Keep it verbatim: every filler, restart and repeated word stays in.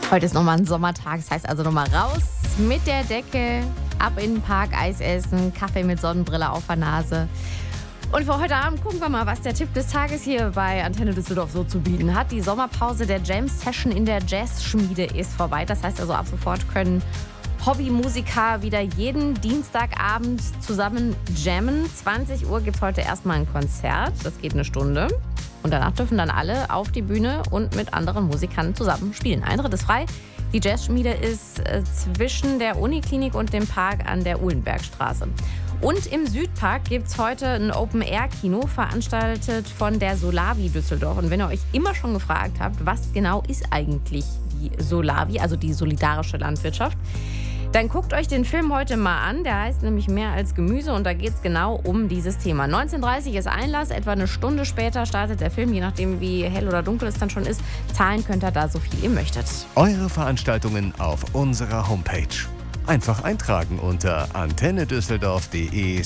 Heute ist nochmal ein Sommertag, das heißt also nochmal raus mit der Decke, ab in den Park, Eis essen, Kaffee mit Sonnenbrille auf der Nase. Und für heute Abend gucken wir mal, was der Tipp des Tages hier bei Antenne Düsseldorf so zu bieten hat. Die Sommerpause der Jam-Session in der Jazzschmiede ist vorbei. Das heißt also, ab sofort können Hobbymusiker wieder jeden Dienstagabend zusammen jammen. zwanzig Uhr gibt es heute erstmal ein Konzert. Das geht eine Stunde. Und danach dürfen dann alle auf die Bühne und mit anderen Musikern zusammen spielen. Eintritt ist frei. Die Jazzschmiede ist äh, zwischen der Uniklinik und dem Park an der Uhlenbergstraße. Und im Südpark gibt es heute ein Open-Air-Kino, veranstaltet von der Solavi Düsseldorf. Und wenn ihr euch immer schon gefragt habt, was genau ist eigentlich die Solavi, also die solidarische Landwirtschaft, dann guckt euch den Film heute mal an. Der heißt nämlich Mehr als Gemüse und da geht es genau um dieses Thema. neunzehn Uhr dreißig ist Einlass, etwa eine Stunde später startet der Film, je nachdem wie hell oder dunkel es dann schon ist. Zahlen könnt ihr da so viel ihr möchtet. Eure Veranstaltungen auf unserer Homepage. Einfach eintragen unter antennedüsseldorf punkt de